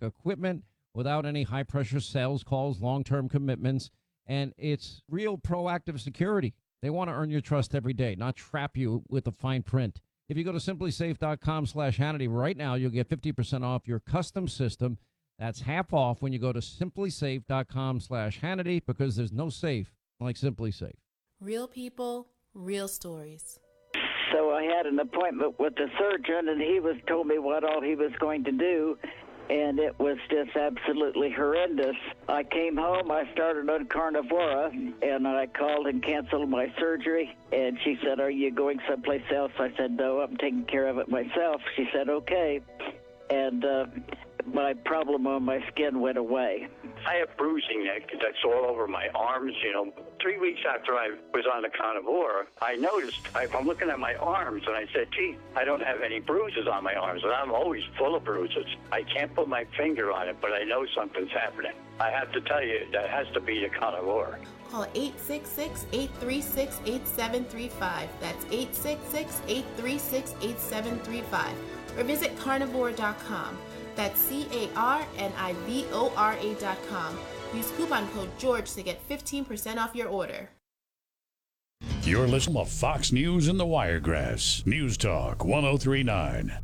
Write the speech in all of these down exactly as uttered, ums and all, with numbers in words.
equipment without any high-pressure sales calls, long-term commitments, and it's real proactive security. They want to earn your trust every day, not trap you with the fine print. If you go to simplysafe.com slash Hannity right now, you'll get fifty percent off your custom system. That's half off when you go to simplysafe.com slash Hannity, because there's no safe like Simply Safe. Real people, real stories. So I had an appointment with the surgeon, and he was told me what all he was going to do, and it was just absolutely horrendous. I came home, I started on Carnivora, and I called and canceled my surgery, and she said, "Are you going someplace else?" I said, "No, I'm taking care of it myself." She said, "Okay," and uh, my problem on my skin went away. I have bruising that, that's all over my arms, you know. Three weeks after I was on the Carnivora, I noticed, I, I'm looking at my arms, and I said, gee, I don't have any bruises on my arms, and I'm always full of bruises. I can't put my finger on it, but I know something's happening. I have to tell you, that has to be the Carnivora. Call eight six six, eight three six, eight seven three five. That's eight six six, eight three six, eight seven three five. Or visit carnivora dot com. That's C A R N I V O R A dot com. Use coupon code George to get fifteen percent off your order. You're listening to Fox News in the Wiregrass. News Talk one oh three point nine.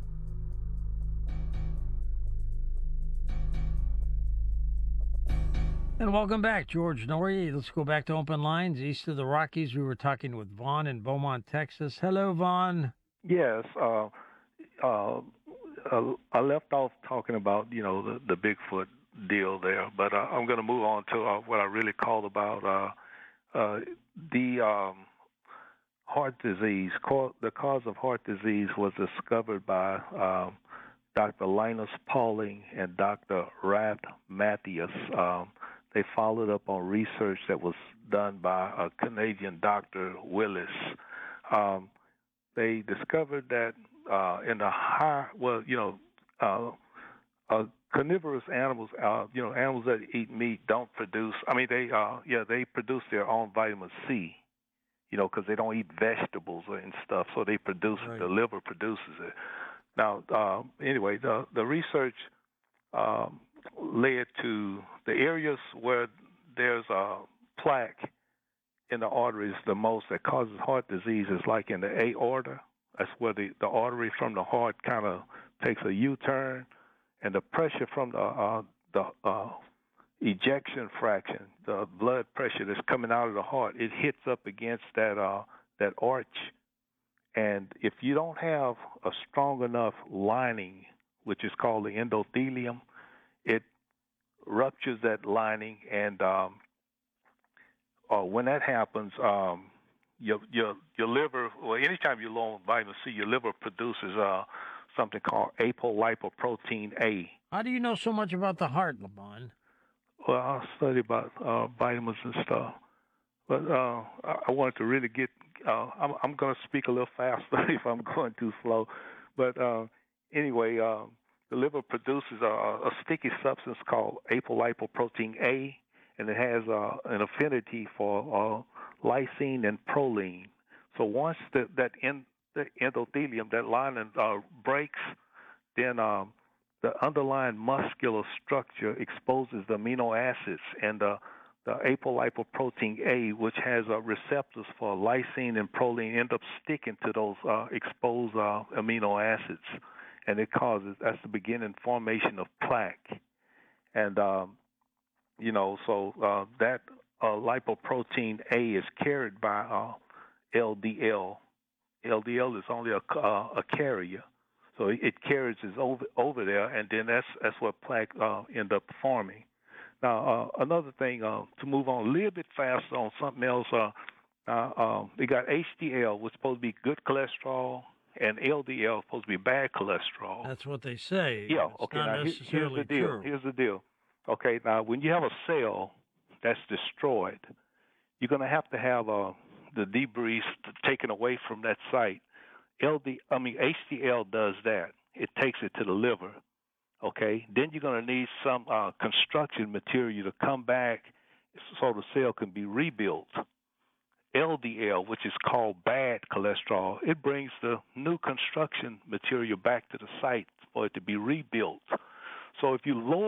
And welcome back, George Norrie. Let's go back to open lines east of the Rockies. We were talking with Vaughn in Beaumont, Texas. Hello, Vaughn. Yes. Uh, uh, uh, I left off talking about, you know, the, the Bigfoot deal there, but uh, I'm going to move on to uh, what I really called about uh, uh, the um, heart disease. The cause of heart disease was discovered by um, Doctor Linus Pauling and Doctor Ralph Matthias. Um, they followed up on research that was done by a Canadian Doctor Willis. Um, they discovered that uh, in the high, well, you know, uh, uh, carnivorous animals, uh, you know, animals that eat meat don't produce. I mean, they, uh, yeah, they produce their own vitamin C, you know, because they don't eat vegetables and stuff, so they produce Right. it. The liver produces it. Now, uh, anyway, the the research um, led to the areas where there's a plaque in the arteries the most that causes heart disease is like in the aorta. That's where the, the artery from the heart kind of takes a U-turn, and the pressure from the uh, the uh, ejection fraction, the blood pressure that's coming out of the heart, it hits up against that uh, that arch. And if you don't have a strong enough lining, which is called the endothelium, it ruptures that lining, and um, uh, when that happens, um, your your your liver, well, anytime you're low on vitamin C, your liver produces uh, something called apolipoprotein A. How do you know so much about the heart, Lamont? Well, I study about uh, vitamins and stuff, but uh, I, I wanted to really get. Uh, I'm, I'm going to speak a little faster if I'm going too slow, but uh, anyway, uh, the liver produces a, a sticky substance called apolipoprotein A, and it has uh, an affinity for uh, lysine and proline. So once the, that in, the endothelium, that lining uh, breaks, then um, the underlying muscular structure exposes the amino acids, and the, the apolipoprotein A, which has uh, receptors for lysine and proline, end up sticking to those uh, exposed uh, amino acids, and it causes, that's the beginning formation of plaque. And, um, you know, so uh, that uh, lipoprotein A is carried by uh, L D L. L D L is only a, uh, a carrier. So it carries it over over there, and then that's that's what plaque uh, end up forming. Now, uh, another thing uh, to move on a little bit faster on something else. Uh, uh, uh, they got H D L, which is supposed to be good cholesterol, and L D L supposed to be bad cholesterol. That's what they say. Yeah. It's okay. not Now here's necessarily the deal. true. Here's the deal. Okay. Now, when you have a cell that's destroyed, you're going to have to have uh, the debris taken away from that site. L D, I mean H D L does that. It takes it to the liver. Okay. Then you're going to need some uh, construction material to come back so the cell can be rebuilt. L D L, which is called bad cholesterol, it brings the new construction material back to the site for it to be rebuilt. So if you lower